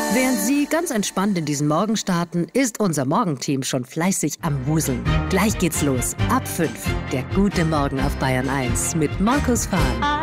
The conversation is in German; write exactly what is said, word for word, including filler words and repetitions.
Während Sie ganz entspannt in diesen Morgen starten, ist unser Morgenteam schon fleißig am Wuseln. Gleich geht's los. Ab fünf. Der gute Morgen auf Bayern eins mit Markus Fahn.